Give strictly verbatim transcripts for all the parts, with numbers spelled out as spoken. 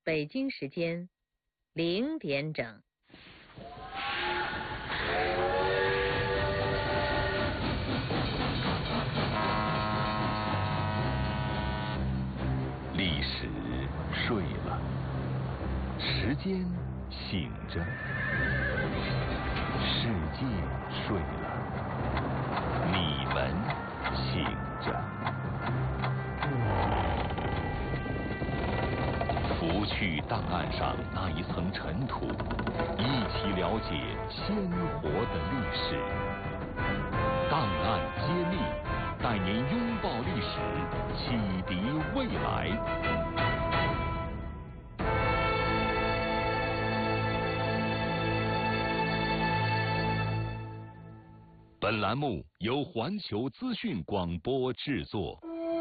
北京时间零点整。 历史睡了，时间醒着，世界睡了，你们醒着。拂去档案上那一层尘土，一起了解鲜活的历史。档案揭秘，带您拥抱历史，启迪未来。本栏目由环球资讯广播制作。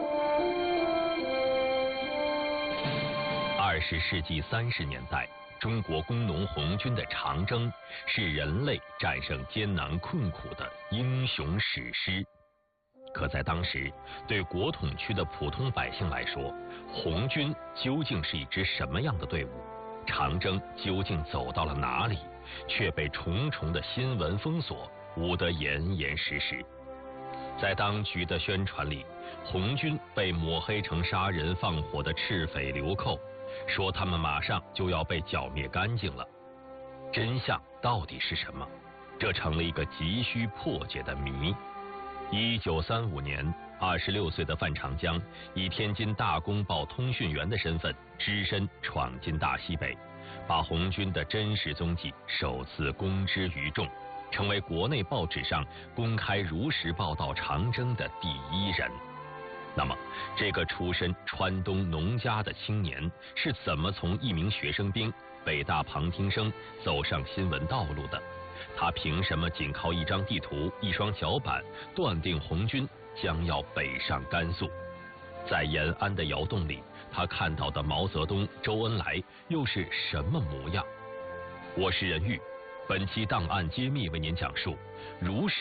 二十世纪三十年代，中国工农红军的长征是人类战胜艰难困苦的英雄史诗。可在当时，对国统区的普通百姓来说，红军究竟是一支什么样的队伍？长征究竟走到了哪里？却被重重的新闻封锁，捂得严严实实。在当局的宣传里，红军被抹黑成杀人放火的赤匪流寇，说他们马上就要被剿灭干净了。真相到底是什么？这成了一个急需破解的谜。一九三五年，二十六岁的范长江以天津大公报通讯员的身份，只身闯进大西北，把红军的真实踪迹首次公之于众，成为国内报纸上公开如实报道长征的第一人。那么，这个出身川东农家的青年是怎么从一名学生兵、北大旁听生走上新闻道路的？他凭什么仅靠一张地图、一双脚板，断定红军将要北上甘肃？在延安的窑洞里，他看到的毛泽东、周恩来又是什么模样？我是任玉，本期档案揭秘为您讲述如实